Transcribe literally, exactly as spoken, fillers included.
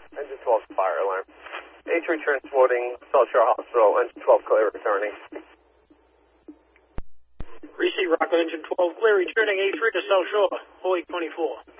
Engine twelve fire alarm. A three transporting South Shore Hospital, engine twelve clear returning. Receive Rockland engine twelve clear returning A three to South Shore, four eight twenty-four.